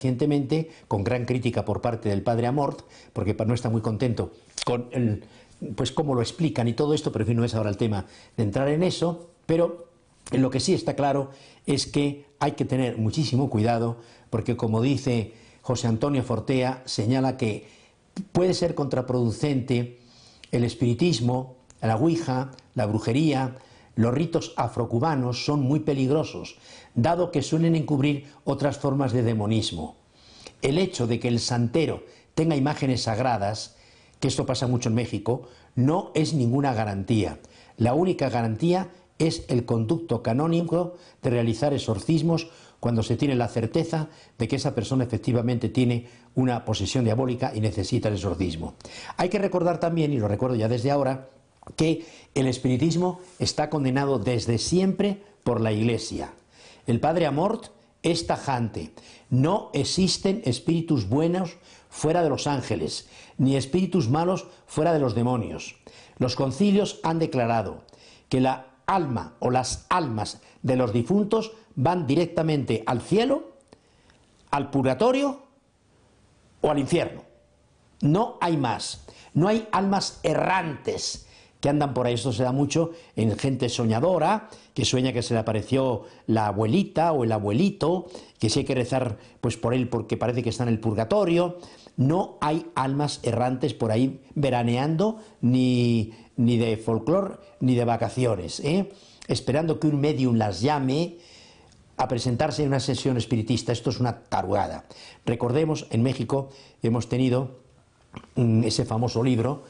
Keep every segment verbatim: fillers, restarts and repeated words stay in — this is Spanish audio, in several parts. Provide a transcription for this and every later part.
recientemente, con gran crítica por parte del padre Amort, porque no está muy contento con el, pues cómo lo explican y todo esto, pero en fin, no es ahora el tema de entrar en eso, pero lo que sí está claro es que hay que tener muchísimo cuidado, porque como dice José Antonio Fortea, señala que puede ser contraproducente el espiritismo, la ouija, la brujería, los ritos afrocubanos son muy peligrosos, dado que suelen encubrir otras formas de demonismo. El hecho de que el santero tenga imágenes sagradas, que esto pasa mucho en México, no es ninguna garantía. La única garantía es el conducto canónico de realizar exorcismos cuando se tiene la certeza de que esa persona efectivamente tiene una posesión diabólica y necesita el exorcismo. Hay que recordar también, y lo recuerdo ya desde ahora, que el espiritismo está condenado desde siempre por la Iglesia. El padre Amort es tajante: no existen espíritus buenos fuera de los ángeles, ni espíritus malos fuera de los demonios. Los concilios han declarado que la alma o las almas de los difuntos van directamente al cielo, al purgatorio o al infierno. No hay más. No hay almas errantes que andan por ahí. Esto se da mucho en gente soñadora, que sueña que se le apareció la abuelita o el abuelito, que si hay que rezar pues por él porque parece que está en el purgatorio. No hay almas errantes por ahí veraneando, ni, ni de folclore, ni de vacaciones, ¿eh? esperando que un medium las llame a presentarse en una sesión espiritista. Esto es una tarugada. Recordemos, en México hemos tenido mm, ese famoso libro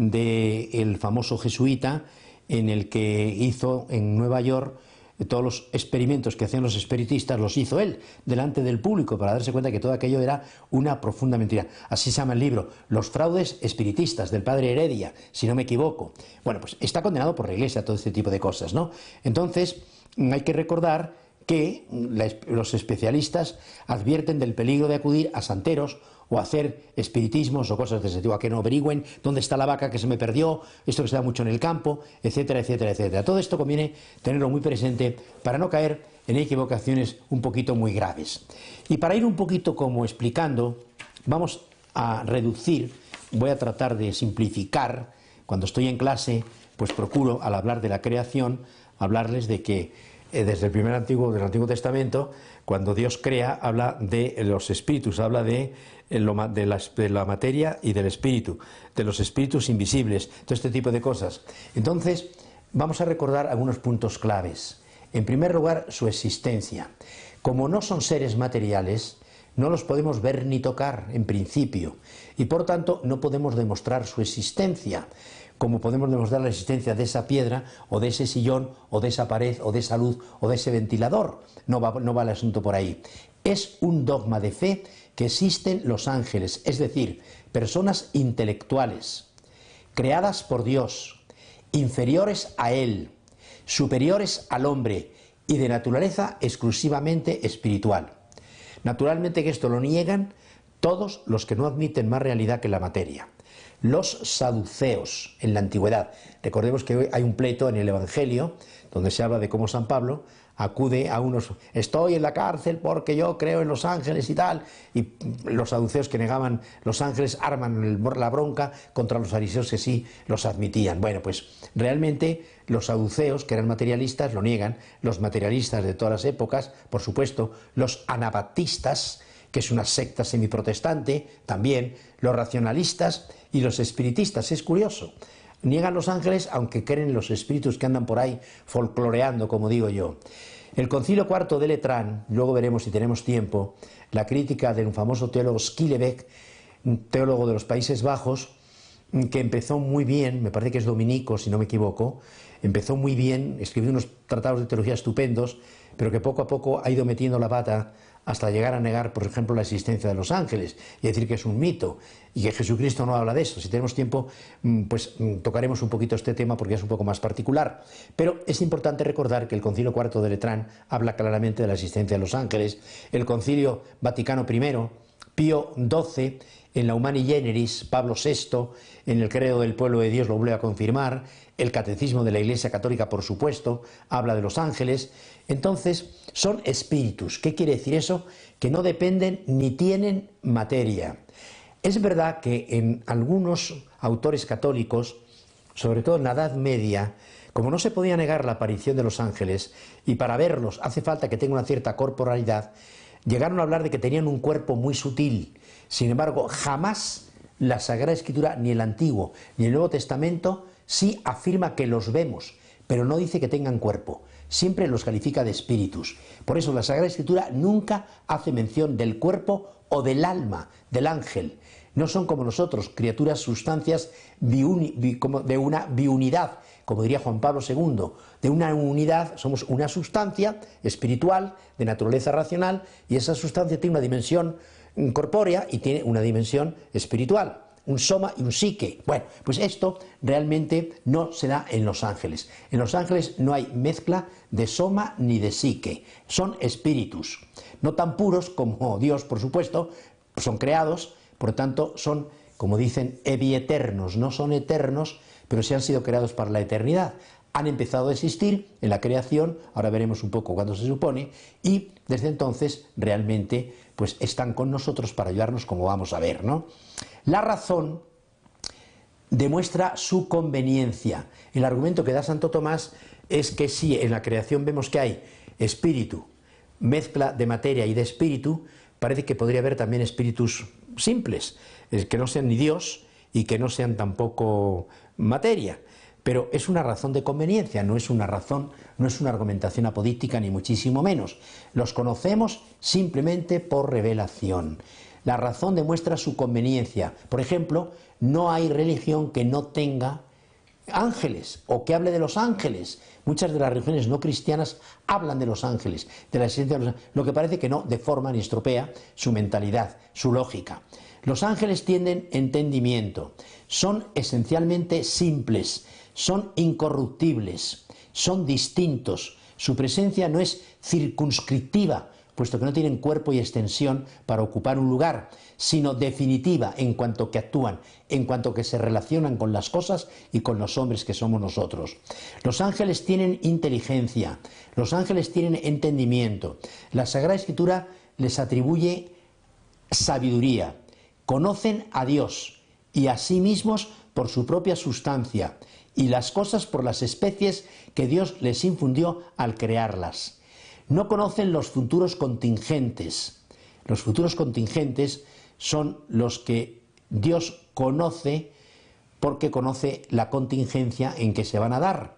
del famoso jesuita, en el que hizo en Nueva York todos los experimentos que hacían los espiritistas, los hizo él delante del público para darse cuenta que todo aquello era una profunda mentira. Así se llama el libro, Los fraudes espiritistas, del padre Heredia, si no me equivoco. Bueno, pues está condenado por la Iglesia todo este tipo de cosas, ¿no? Entonces hay que recordar que los especialistas advierten del peligro de acudir a santeros o hacer espiritismos o cosas de ese tipo, a que no averigüen dónde está la vaca que se me perdió, esto que se da mucho en el campo, etcétera, etcétera, etcétera. Todo esto conviene tenerlo muy presente para no caer en equivocaciones un poquito muy graves. Y para ir un poquito como explicando, vamos a reducir, voy a tratar de simplificar. Cuando estoy en clase, pues procuro, al hablar de la creación, hablarles de que desde el primer antiguo, del Antiguo Testamento, cuando Dios crea, habla de los espíritus, habla de, de, la, de la materia y del espíritu, de los espíritus invisibles, todo este tipo de cosas. Entonces, vamos a recordar algunos puntos claves. En primer lugar, su existencia. Como no son seres materiales, no los podemos ver ni tocar en principio, y por tanto no podemos demostrar su existencia, como podemos demostrar la existencia de esa piedra, o de ese sillón, o de esa pared, o de esa luz, o de ese ventilador. No va, no va el asunto por ahí. Es un dogma de fe que existen los ángeles, es decir, personas intelectuales, creadas por Dios, inferiores a Él, superiores al hombre y de naturaleza exclusivamente espiritual. Naturalmente que esto lo niegan todos los que no admiten más realidad que la materia. Los saduceos en la antigüedad. Recordemos que hay un pleito en el Evangelio donde se habla de cómo San Pablo acude a unos, estoy en la cárcel porque yo creo en los ángeles y tal, y los saduceos que negaban los ángeles arman el, la bronca contra los fariseos que sí los admitían. Bueno, pues realmente los saduceos, que eran materialistas, lo niegan. Los materialistas de todas las épocas, por supuesto, los anabaptistas, que es una secta semiprotestante, también, los racionalistas y los espiritistas. Es curioso, niegan los ángeles aunque creen en los espíritus que andan por ahí folcloreando, como digo yo. El Concilio Cuarto de Letrán, luego veremos si tenemos tiempo, la crítica de un famoso teólogo Schillebeeck, un teólogo de los Países Bajos, que empezó muy bien, me parece que es dominico si no me equivoco, empezó muy bien, escribió unos tratados de teología estupendos, pero que poco a poco ha ido metiendo la pata hasta llegar a negar, por ejemplo, la existencia de los ángeles y decir que es un mito y que Jesucristo no habla de eso. Si tenemos tiempo, pues tocaremos un poquito este tema porque es un poco más particular. Pero es importante recordar que el Concilio Cuarto de Letrán habla claramente de la existencia de los ángeles. El Concilio Vaticano primero Pío doce, en la Humani Generis, Pablo sexto, en el Credo del Pueblo de Dios lo vuelve a confirmar, el Catecismo de la Iglesia Católica, por supuesto, habla de los ángeles. Entonces, son espíritus. ¿Qué quiere decir eso? Que no dependen ni tienen materia. Es verdad que en algunos autores católicos, sobre todo en la Edad Media, como no se podía negar la aparición de los ángeles, y para verlos hace falta que tengan una cierta corporalidad, llegaron a hablar de que tenían un cuerpo muy sutil. Sin embargo, jamás la Sagrada Escritura, ni el Antiguo ni el Nuevo Testamento, sí afirma que los vemos, pero no dice que tengan cuerpo. Siempre los califica de espíritus. Por eso la Sagrada Escritura nunca hace mención del cuerpo o del alma del ángel. No son como nosotros, criaturas, sustancias biuni, bi, como de una biunidad, como diría Juan Pablo segundo, de una unidad. Somos una sustancia espiritual de naturaleza racional, y esa sustancia tiene una dimensión corpórea y tiene una dimensión espiritual, un soma y un psique. Bueno, pues esto realmente no se da en los ángeles. En los ángeles no hay mezcla de soma ni de psique, son espíritus, no tan puros como Dios, por supuesto, son creados, por lo tanto son, como dicen, ebieternos, no son eternos, pero sí han sido creados para la eternidad. Han empezado a existir en la creación, ahora veremos un poco cuándo se supone, y desde entonces realmente pues están con nosotros para ayudarnos, como vamos a ver, ¿no? La razón demuestra su conveniencia. El argumento que da Santo Tomás es que si en la creación vemos que hay espíritu, mezcla de materia y de espíritu, parece que podría haber también espíritus simples, que no sean ni Dios y que no sean tampoco materia. Pero es una razón de conveniencia, no es una razón, no es una argumentación apodíctica, ni muchísimo menos. Los conocemos simplemente por revelación. La razón demuestra su conveniencia. Por ejemplo, no hay religión que no tenga ángeles o que hable de los ángeles. Muchas de las religiones no cristianas hablan de los ángeles, de la existencia de los ángeles, lo que parece que no deforma ni estropea su mentalidad, su lógica. Los ángeles tienen entendimiento, son esencialmente simples, son incorruptibles, son distintos. Su presencia no es circunscriptiva, puesto que no tienen cuerpo y extensión para ocupar un lugar, sino definitiva en cuanto que actúan, en cuanto que se relacionan con las cosas y con los hombres que somos nosotros. Los ángeles tienen inteligencia, los ángeles tienen entendimiento. La Sagrada Escritura les atribuye sabiduría, conocen a Dios y a sí mismos por su propia sustancia, y las cosas por las especies que Dios les infundió al crearlas. No conocen los futuros contingentes. Los futuros contingentes son los que Dios conoce porque conoce la contingencia en que se van a dar,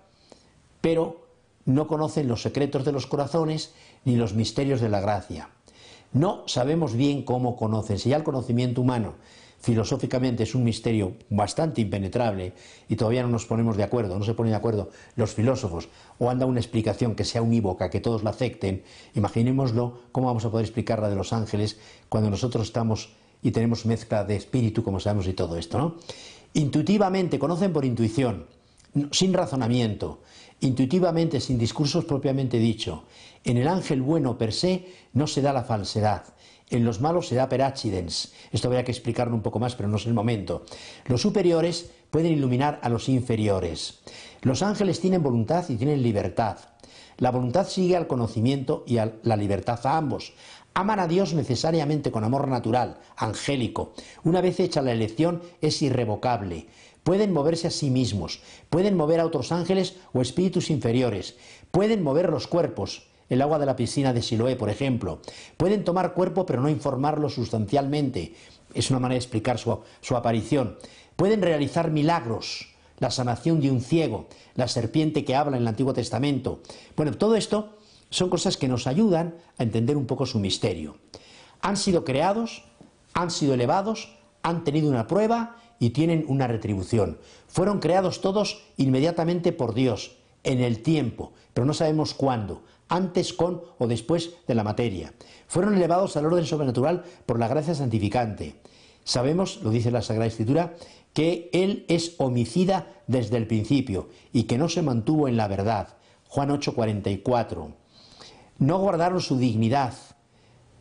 pero no conocen los secretos de los corazones ni los misterios de la gracia. No sabemos bien cómo conocen. Si ya el conocimiento humano filosóficamente es un misterio bastante impenetrable y todavía no nos ponemos de acuerdo, no se ponen de acuerdo los filósofos, o anda una explicación que sea unívoca, que todos la acepten, imaginémoslo cómo vamos a poder explicar la de los ángeles cuando nosotros estamos y tenemos mezcla de espíritu, como sabemos, y todo esto, ¿no? Intuitivamente, conocen por intuición, sin razonamiento, intuitivamente, sin discursos propiamente dicho. En el ángel bueno per se no se da la falsedad. En los malos se da per accidens. Esto habría que explicarlo un poco más, pero no es el momento. Los superiores pueden iluminar a los inferiores. Los ángeles tienen voluntad y tienen libertad. La voluntad sigue al conocimiento y a la libertad a ambos. Aman a Dios necesariamente con amor natural, angélico. Una vez hecha la elección es irrevocable. Pueden moverse a sí mismos, pueden mover a otros ángeles o espíritus inferiores, pueden mover los cuerpos, el agua de la piscina de Siloé, por ejemplo. Pueden tomar cuerpo pero no informarlo sustancialmente. Es una manera de explicar su, su aparición. Pueden realizar milagros, la sanación de un ciego, la serpiente que habla en el Antiguo Testamento. Bueno, todo esto son cosas que nos ayudan a entender un poco su misterio. Han sido creados, han sido elevados, han tenido una prueba y tienen una retribución. Fueron creados todos inmediatamente por Dios, en el tiempo, pero no sabemos cuándo, antes, con o después de la materia. Fueron elevados al orden sobrenatural por la gracia santificante. Sabemos, lo dice la Sagrada Escritura, que Él es homicida desde el principio y que no se mantuvo en la verdad. Juan ocho cuarenta y cuatro. No guardaron su dignidad.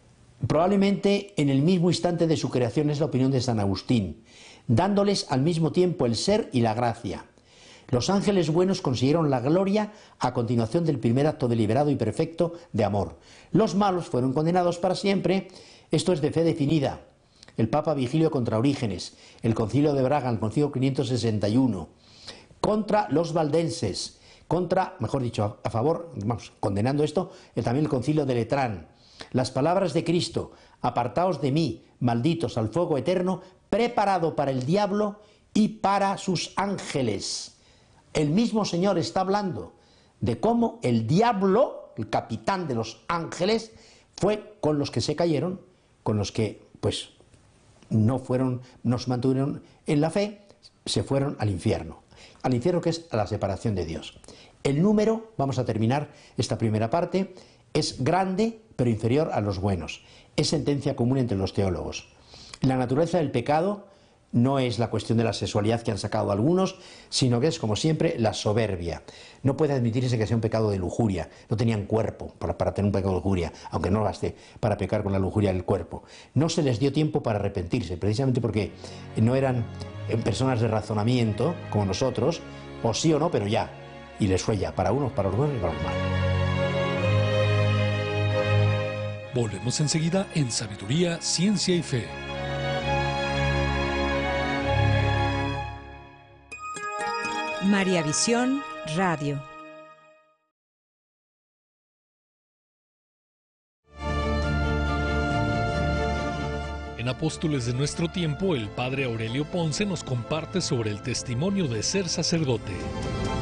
Probablemente en el mismo instante de su creación es la opinión de San Agustín, dándoles al mismo tiempo el ser y la gracia. Los ángeles buenos consiguieron la gloria a continuación del primer acto deliberado y perfecto de amor. Los malos fueron condenados para siempre. Esto es de fe definida. El Papa Vigilio contra Orígenes, el Concilio de Braga, el Concilio quinientos sesenta y uno, contra los valdenses, contra, mejor dicho, a, a favor, vamos, condenando esto, eh, también el Concilio de Letrán. Las palabras de Cristo: apartaos de mí, malditos, al fuego eterno, preparado para el diablo y para sus ángeles. El mismo Señor está hablando de cómo el diablo, el capitán de los ángeles, fue con los que se cayeron, con los que, pues, no fueron, no se mantuvieron en la fe, se fueron al infierno. Al infierno, que es a la separación de Dios. El número, vamos a terminar esta primera parte, es grande pero inferior a los buenos. Es sentencia común entre los teólogos. La naturaleza del pecado no es la cuestión de la sexualidad que han sacado algunos, sino que es, como siempre, la soberbia. No puede admitirse que sea un pecado de lujuria. No tenían cuerpo para, para tener un pecado de lujuria, aunque no baste para pecar con la lujuria del cuerpo. No se les dio tiempo para arrepentirse, precisamente porque no eran personas de razonamiento, como nosotros, o sí o no, pero ya. Y les fue ya, para unos, para los buenos y para los malos. Volvemos enseguida en Sabiduría, Ciencia y Fe. María Visión Radio. En Apóstoles de nuestro tiempo, el padre Aurelio Ponce nos comparte sobre el testimonio de ser sacerdote.